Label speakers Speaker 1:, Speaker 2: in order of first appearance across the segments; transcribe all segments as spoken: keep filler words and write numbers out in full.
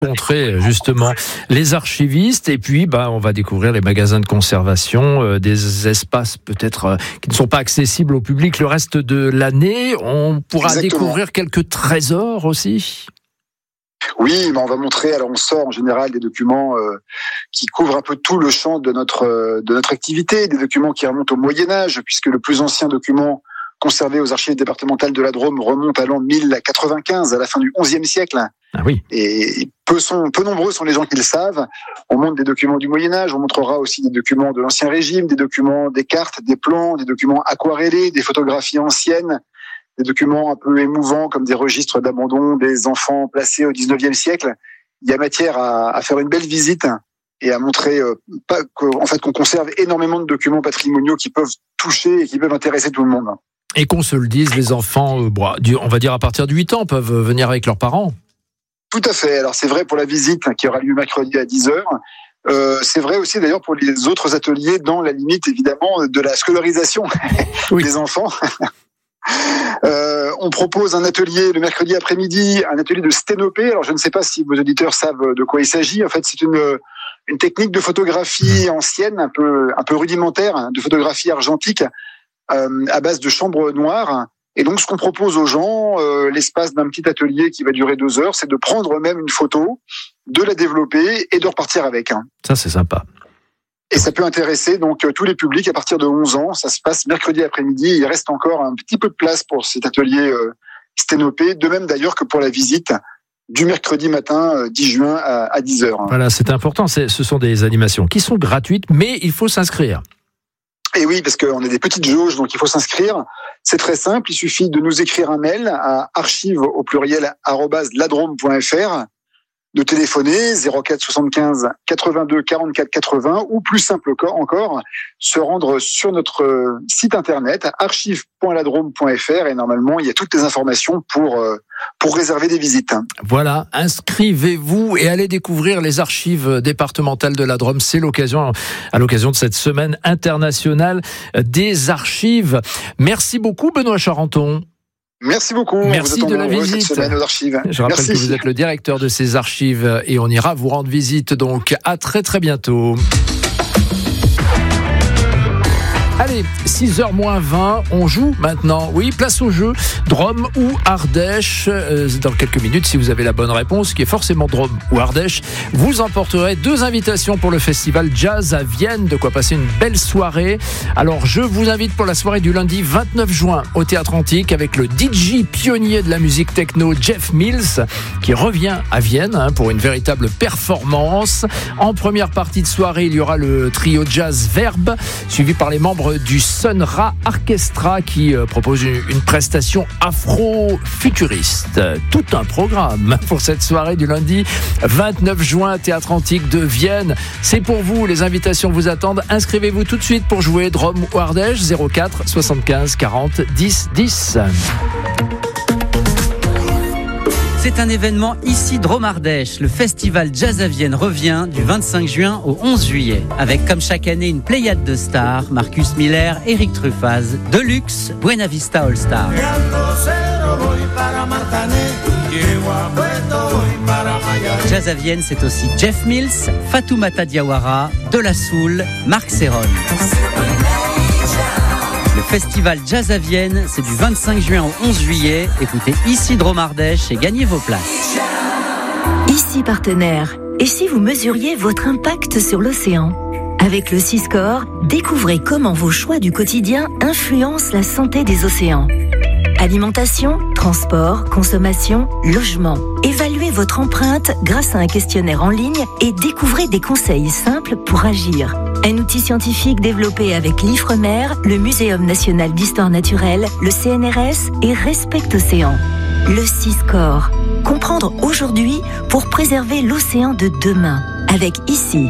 Speaker 1: Montrer justement les archivistes et puis bah on va découvrir les magasins de conservation, euh, des espaces peut-être euh, qui ne sont pas accessibles au public le reste de l'année. On pourra Exactement. découvrir quelques trésors aussi.
Speaker 2: Oui, mais on va montrer. Alors on sort en général des documents euh, qui couvrent un peu tout le champ de notre euh, de notre activité, des documents qui remontent au Moyen Âge, puisque le plus ancien document conservé aux archives départementales de la Drôme remonte à l'an mille quatre-vingt-quinze, à la fin du onzième siècle.
Speaker 1: Ah oui.
Speaker 2: Et peu, sont, peu nombreux sont les gens qui le savent. On montre des documents du Moyen-Âge, on montrera aussi des documents de l'Ancien Régime, des documents, des cartes, des plans, des documents aquarellés, des photographies anciennes, des documents un peu émouvants comme des registres d'abandon des enfants placés au dix-neuvième siècle. Il y a matière à, à faire une belle visite et à montrer euh, pas, qu'en fait, qu'on conserve énormément de documents patrimoniaux qui peuvent toucher et qui peuvent intéresser tout le monde.
Speaker 1: Et qu'on se le dise, les enfants, euh, bon, on va dire à partir de huit ans, peuvent venir avec leurs parents.
Speaker 2: Tout à fait. Alors c'est vrai pour la visite qui aura lieu mercredi à dix heures. Euh, c'est vrai aussi d'ailleurs pour les autres ateliers dans la limite évidemment de la scolarisation oui. des enfants. euh, on propose un atelier le mercredi après-midi, un atelier de sténopée. Alors je ne sais pas si vos auditeurs savent de quoi il s'agit. En fait, c'est une une technique de photographie ancienne, un peu un peu rudimentaire, de photographie argentique euh, à base de chambre noire. Et donc, ce qu'on propose aux gens, euh, l'espace d'un petit atelier qui va durer deux heures, c'est de prendre eux-mêmes une photo, de la développer et de repartir avec. Hein.
Speaker 1: Ça, c'est sympa.
Speaker 2: Et ça peut intéresser donc tous les publics à partir de onze ans. Ça se passe mercredi après-midi. Il reste encore un petit peu de place pour cet atelier euh, sténopé. De même d'ailleurs que pour la visite du mercredi matin euh, dix juin à, à dix heures.
Speaker 1: Voilà, c'est important. C'est, ce sont des animations qui sont gratuites, mais il faut s'inscrire.
Speaker 2: Et oui, parce qu'on a des petites jauges, donc il faut s'inscrire. C'est très simple, il suffit de nous écrire un mail à archives au pluriel arobase ladrome point fr, de téléphoner zéro quatre soixante-quinze quatre-vingt-deux quarante-quatre quatre-vingts ou plus simple encore, se rendre sur notre site internet archives point ladrome point fr et normalement il y a toutes les informations pour pour réserver des visites.
Speaker 1: Voilà, inscrivez-vous et allez découvrir les archives départementales de la Drôme. C'est l'occasion, à l'occasion de cette semaine internationale des archives. Merci beaucoup Benoît Charenton.
Speaker 2: Merci beaucoup.
Speaker 1: Merci de la visite.
Speaker 2: Cette semaine aux archives.
Speaker 1: Je rappelle
Speaker 2: Merci.
Speaker 1: que vous êtes le directeur de ces archives et on ira vous rendre visite. Donc à très très bientôt. Allez, six heures moins vingt, on joue maintenant. Oui, place au jeu. Drôme ou Ardèche. Euh, dans quelques minutes, si vous avez la bonne réponse, qui est forcément Drôme ou Ardèche, vous emporterez deux invitations pour le festival Jazz à Vienne. De quoi passer une belle soirée. Alors, je vous invite pour la soirée du lundi vingt-neuf juin au Théâtre Antique avec le D J pionnier de la musique techno, Jeff Mills, qui revient à Vienne hein, pour une véritable performance. En première partie de soirée, il y aura le trio jazz Verbe, suivi par les membres du Sun Ra Orchestra qui euh, propose une, une prestation afro-futuriste. Tout un programme pour cette soirée du lundi vingt-neuf juin, Théâtre Antique de Vienne. C'est pour vous, les invitations vous attendent. Inscrivez-vous tout de suite pour jouer Drôme ou Ardèche, zéro quatre soixante-quinze quarante dix dix.
Speaker 3: C'est un événement ici Drôme-Ardèche. Le festival Jazz à Vienne revient du vingt-cinq juin au onze juillet. Avec comme chaque année une pléiade de stars, Marcus Miller, Eric Truffaz, Deluxe, Buena Vista All Star. Jazz à Vienne, c'est aussi Jeff Mills, Fatoumata Diawara, De La Soul, Marc Serron. Le festival Jazz à Vienne, c'est du vingt-cinq juin au onze juillet. Écoutez ici Drôme-Ardèche et gagnez vos places.
Speaker 4: Ici partenaire. Et si vous mesuriez votre impact sur l'océan ? Avec le Siscore, découvrez comment vos choix du quotidien influencent la santé des océans. Alimentation, transport, consommation, logement. Évaluez votre empreinte grâce à un questionnaire en ligne et découvrez des conseils simples pour agir. Un outil scientifique développé avec l'Ifremer, le Muséum national d'histoire naturelle, le C N R S et Respect Océan. Le Siscore. Comprendre aujourd'hui pour préserver l'océan de demain. Avec ici.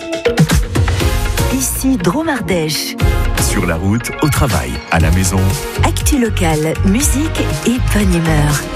Speaker 4: Ici Drôme-Ardèche.
Speaker 5: Sur la route, au travail, à la maison.
Speaker 4: Actu locale, musique et bonne humeur.